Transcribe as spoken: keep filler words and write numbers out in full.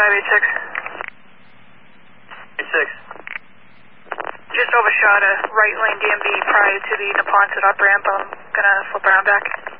five eight six. eight six. Just overshot a right lane D M V prior to the Neponset up ramp. I'm gonna flip around back.